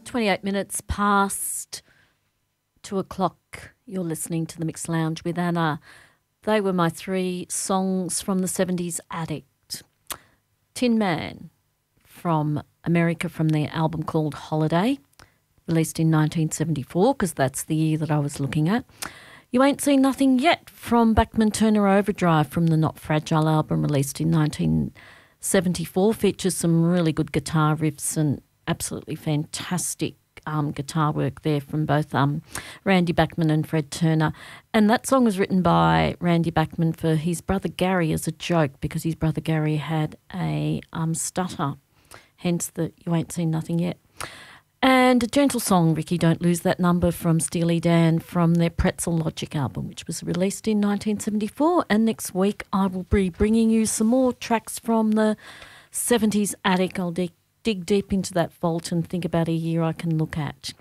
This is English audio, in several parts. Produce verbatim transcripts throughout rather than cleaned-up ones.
twenty-eight minutes past two o'clock. You're listening to the Mixed Lounge with Anna. They were my three songs from the seventies Addict. Tin Man from America from their album called Holiday, released in nineteen seventy-four because that's the year that I was looking at. You Ain't Seen Nothing Yet from Bachman Turner Overdrive from the Not Fragile album released in nineteen seventy-four. Features some really good guitar riffs and absolutely fantastic um, guitar work there from both um, Randy Bachman and Fred Turner. And that song was written by Randy Bachman for his brother Gary as a joke because his brother Gary had a um, stutter, hence the You Ain't Seen Nothing Yet. And a gentle song, Ricky, Don't Lose That Number from Steely Dan from their Pretzel Logic album, which was released in nineteen seventy-four. And next week I will be bringing you some more tracks from the seventies Attic. I'll dig, dig deep into that vault and think about a year I can look at.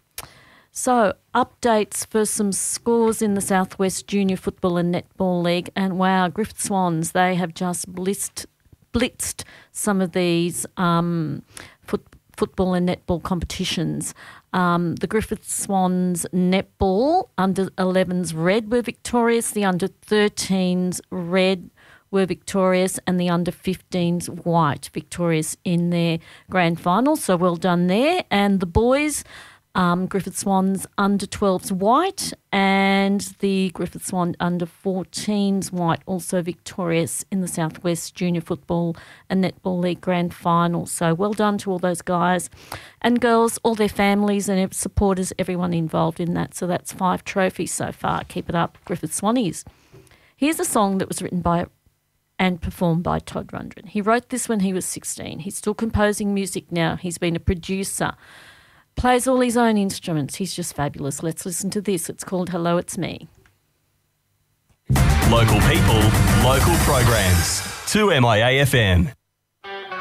So, updates for some scores in the Southwest Junior Football and Netball League. And wow, Griffith Swans, they have just blitzed, blitzed some of these um, football football and netball competitions. Um, the Griffith Swans netball under elevens red were victorious, the under thirteens red were victorious, and the under fifteens white victorious in their grand final. So well done there. And the boys, um, Griffith Swans under twelves white and the Griffith Swan under fourteens white also victorious in the Southwest Junior Football and Netball League Grand Final. So well done to all those guys and girls, all their families and supporters, everyone involved in that. So that's five trophies so far. Keep it up, Griffith Swannies. Here's a song that was written by and performed by Todd Rundgren. He wrote this when he was sixteen. He's still composing music now. He's been a producer. Plays all his own instruments. He's just fabulous. Let's listen to this. It's called Hello, It's Me. Local people, local programs. two M I A F M.